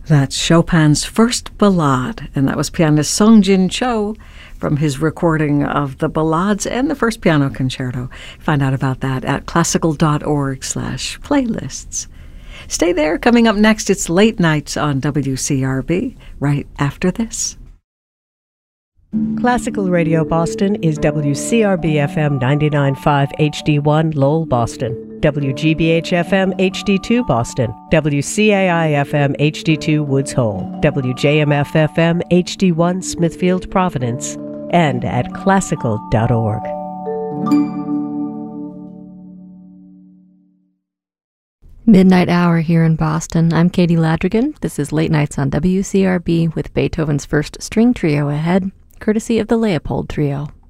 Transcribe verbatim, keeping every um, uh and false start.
That's Chopin's first ballade, and that was pianist Sung Jin Cho from his recording of the ballades and the first piano concerto. Find out about that at classical.org slash playlists. Stay there. Coming up next, it's Late Nights on W C R B, right after this. Classical Radio Boston is W C R B F M ninety-nine point five H D one Lowell, Boston. W G B H F M H D two Boston, W C A I F M H D two Woods Hole, W J M F F M H D one Smithfield Providence, and at classical dot org. Midnight hour here in Boston. I'm Katie Ladrigan. This is Late Nights on W C R B with Beethoven's First String Trio ahead, courtesy of the Leopold Trio.